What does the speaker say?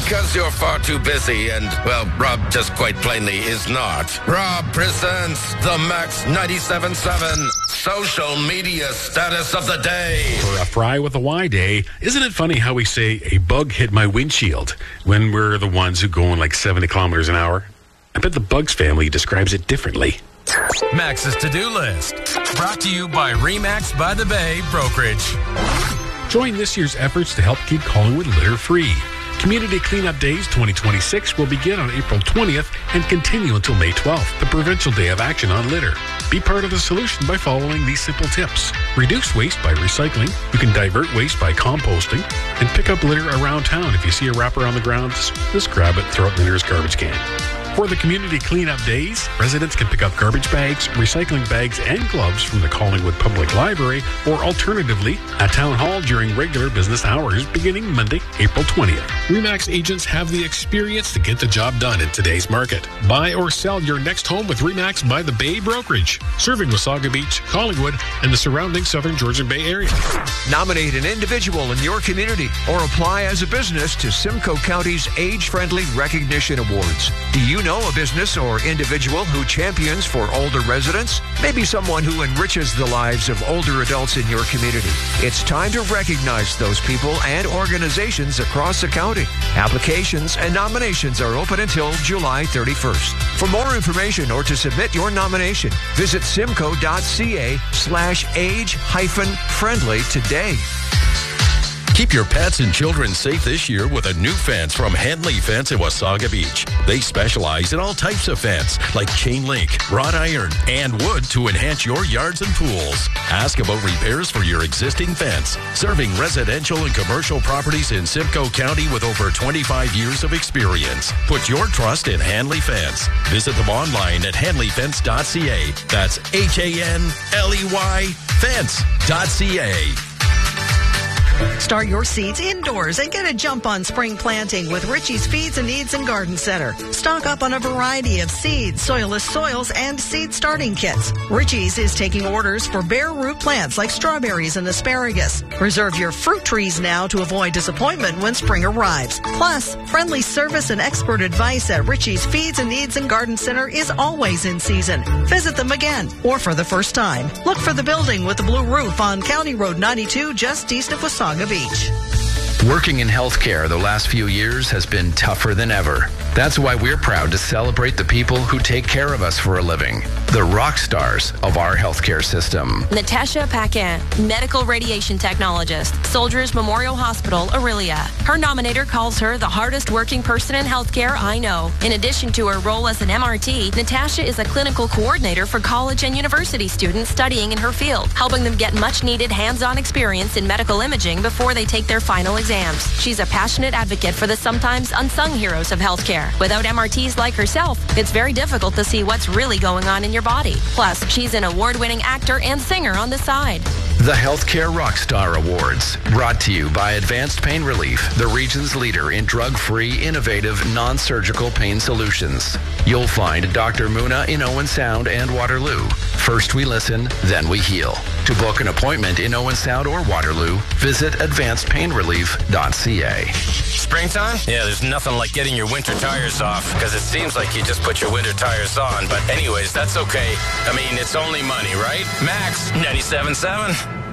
because you're far too busy and, well, Rob just quite plainly is not. Rob presents the Max 97.7 social media status of the day. For a Fry with a Y day, isn't it funny how we say a bug hit my windshield when we're the ones who go in like 70 kilometers an hour? I bet the Bugs family describes it differently. Max's to-do list. Brought to you by Remax by the Bay Brokerage. Join this year's efforts to help keep Collingwood litter-free. Community Cleanup Days 2026 will begin on April 20th and continue until May 12th, the provincial day of action on litter. Be part of the solution by following these simple tips. Reduce waste by recycling. You can divert waste by composting. And pick up litter around town. If you see a wrapper on the ground, just grab it and throw it in the nearest garbage can. For the Community Cleanup Days, residents can pick up garbage bags, recycling bags, and gloves from the Collingwood Public Library, or alternatively, at Town Hall during regular business hours beginning Monday, April 20th. RE/MAX agents have the experience to get the job done in today's market. Buy or sell your next home with RE/MAX by the Bay Brokerage, serving Wasaga Beach, Collingwood, and the surrounding Southern Georgian Bay area. Nominate an individual in your community or apply as a business to Simcoe County's Age-Friendly Recognition Awards. Do you know a business or individual who champions for older residents? Maybe someone who enriches the lives of older adults in your community. It's time to recognize those people and organizations across the county. Applications and nominations are open until July 31st. For more information or to submit your nomination, visit simcoe.ca/age-friendly today. Keep your pets and children safe this year with a new fence from Henley Fence in Wasaga Beach. They specialize in all types of fence, like chain link, wrought iron, and wood to enhance your yards and pools. Ask about repairs for your existing fence. Serving residential and commercial properties in Simcoe County with over 25 years of experience. Put your trust in Henley Fence. Visit them online at henleyfence.ca. That's HANLEY fence.ca. Start your seeds indoors and get a jump on spring planting with Richie's Feeds and Needs and Garden Center. Stock up on a variety of seeds, soilless soils, and seed starting kits. Richie's is taking orders for bare root plants like strawberries and asparagus. Reserve your fruit trees now to avoid disappointment when spring arrives. Plus, friendly service and expert advice at Richie's Feeds and Needs and Garden Center is always in season. Visit them again or for the first time. Look for the building with the blue roof on County Road 92 just east of Wasaga Beach. Working in healthcare the last few years has been tougher than ever. That's why we're proud to celebrate the people who take care of us for a living, the rock stars of our healthcare system. Natasha Paquin, medical radiation technologist, Soldiers Memorial Hospital, Aurelia. Her nominator calls her the hardest working person in healthcare I know. In addition to her role as an MRT, Natasha is a clinical coordinator for college and university students studying in her field, helping them get much needed hands-on experience in medical imaging before they take their final exams. She's a passionate advocate for the sometimes unsung heroes of healthcare. Without MRTs like herself, it's very difficult to see what's really going on in your body. Plus, she's an award-winning actor and singer on the side. The Healthcare Rockstar Awards, brought to you by Advanced Pain Relief, the region's leader in drug-free, innovative, non-surgical pain solutions. You'll find Dr. Muna in Owen Sound and Waterloo. First we listen, then we heal. To book an appointment in Owen Sound or Waterloo, visit advancedpainrelief.ca. Springtime? Yeah, there's nothing like getting your winter tires off, because it seems like you just put your winter tires on. But anyways, that's okay. I mean, it's only money, right? Max 97.7.